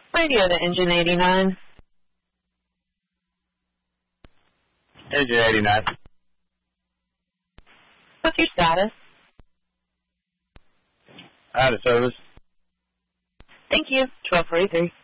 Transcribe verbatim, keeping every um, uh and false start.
Radio to Engine eighty-nine. Engine eighty-nine. What's your status? Out of service. Thank you. twelve forty-three.